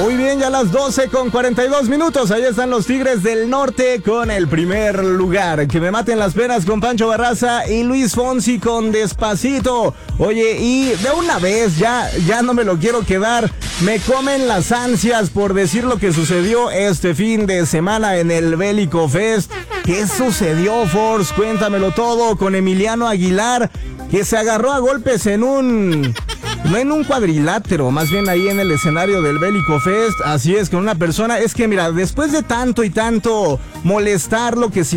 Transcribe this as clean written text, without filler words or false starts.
Muy bien, ya las 12:42. Ahí están los Tigres del Norte con el primer lugar. Que me maten las penas con Pancho Barraza y Luis Fonsi con Despacito. Oye, y de una vez, ya no me lo quiero quedar. Me comen las ansias por decir lo que sucedió este fin de semana en el Bélico Fest. ¿Qué sucedió, Force? Cuéntamelo todo con Emiliano Aguilar, que se agarró a golpes no en un cuadrilátero, más bien ahí en el escenario del Bélico Fest. Así es, con una persona. Es que mira, después de tanto y tanto molestar lo que